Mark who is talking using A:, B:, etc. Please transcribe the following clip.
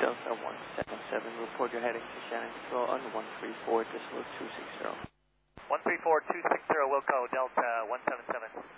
A: Delta 177, report your heading to Shannon Control on 134.260.
B: 134.260, Wilco, Delta 177.